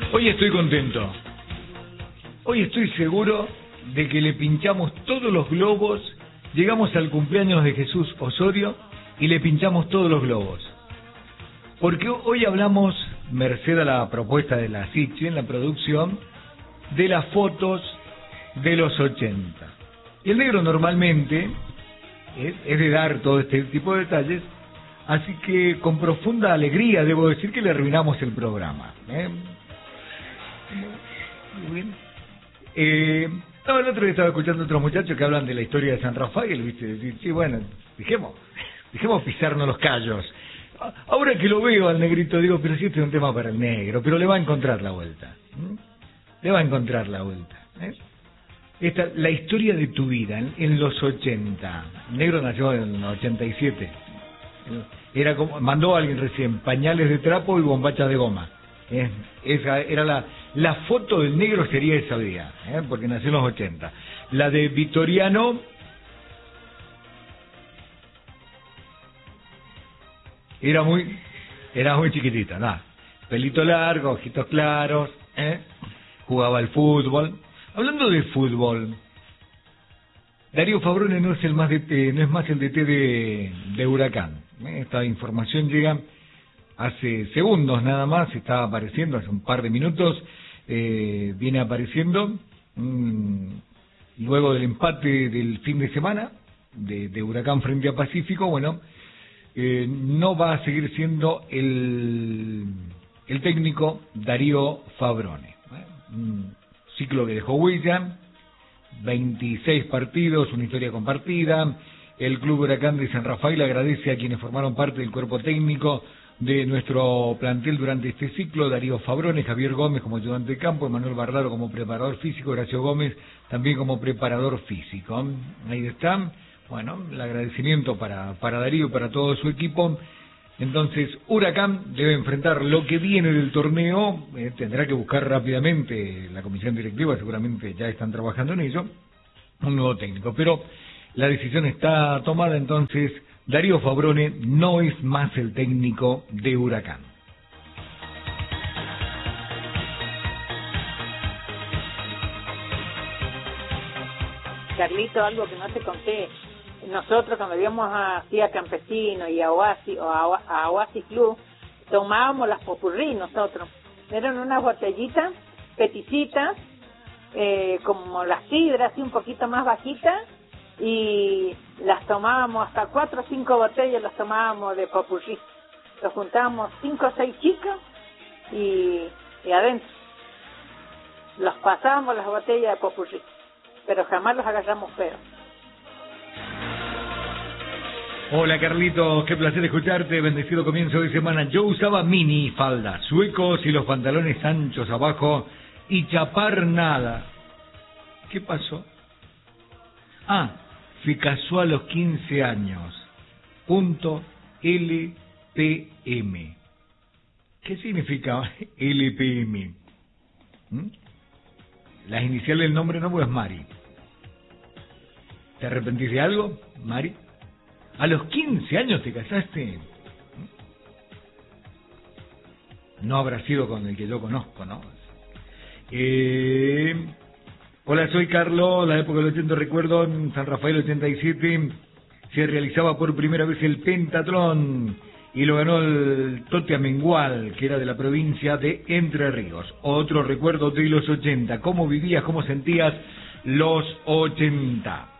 Hoy estoy contento. Hoy estoy seguro de que le pinchamos todos los globos. Llegamos al cumpleaños de Jesús Osorio y le pinchamos todos los globos. Porque hoy hablamos, merced a la propuesta de la Sichi en la producción, de las fotos de los 80. Y el negro normalmente es de dar todo este tipo de detalles, así que con profunda alegría debo decir que le arruinamos el programa. Muy bien. El otro día estaba escuchando a otros muchachos que hablan de la historia de San Rafael, ¿viste? Decir, sí, bueno, dejemos pisarnos los callos. Ahora que lo veo al negrito digo, pero si este es un tema para el negro, pero le va a encontrar la vuelta. Le va a encontrar la vuelta. La historia de tu vida en los 80. El negro nació en el 87. Era como, mandó a alguien recién, pañales de trapo y bombachas de goma. Esa era la foto del negro, sería esa día, porque nació en los 80. La de Vitoriano era muy chiquitita, nada. Pelito largo, ojitos claros, jugaba al fútbol. Hablando de fútbol, Darío Fabrone no es más el DT de Huracán. Esta información llega hace segundos nada más, estaba apareciendo hace un par de minutos, viene apareciendo luego del empate del fin de semana de Huracán frente a Pacífico. Bueno, no va a seguir siendo el técnico Darío Fabrone. Un ciclo que dejó huella, 26 partidos, una historia compartida. El Club Huracán de San Rafael agradece a quienes formaron parte del cuerpo técnico de nuestro plantel durante este ciclo: Darío Fabrone, Javier Gómez como ayudante de campo, Emanuel Barraro como preparador físico, Horacio Gómez también como preparador físico. Ahí está, bueno, el agradecimiento para Darío y para todo su equipo. Entonces, Huracán debe enfrentar lo que viene del torneo, tendrá que buscar rápidamente, la comisión directiva seguramente ya están trabajando en ello, un nuevo técnico, pero la decisión está tomada. Entonces Darío Fabrone no es más el técnico de Huracán. Carlito, algo que no te conté. Nosotros cuando íbamos a Campesino y a Oasis Club, tomábamos las popurrí nosotros. Eran unas botellitas, peticitas, como las sidras, así un poquito más bajitas, y las tomábamos hasta 4 o 5 botellas, las tomábamos de popurrí. Los juntábamos 5 o 6 chicos y adentro los pasábamos las botellas de popurrí, pero jamás los agarramos feos. Hola Carlitos, qué placer escucharte, bendecido comienzo de semana. Yo usaba mini faldas, suecos y los pantalones anchos abajo y chapar nada. ¿Qué pasó? Se casó a los 15 años. LPM. ¿Qué significa LPM? Las iniciales del nombre no, pues es Mari. ¿Te arrepentís de algo, Mari? ¿A los 15 años te casaste? No habrá sido con el que yo conozco, ¿no? Hola, soy Carlos. La época del 80, recuerdo, en San Rafael 87, se realizaba por primera vez el pentatlón y lo ganó el Tote Amengual, que era de la provincia de Entre Ríos. Otro recuerdo de los 80. ¿Cómo vivías, cómo sentías los 80?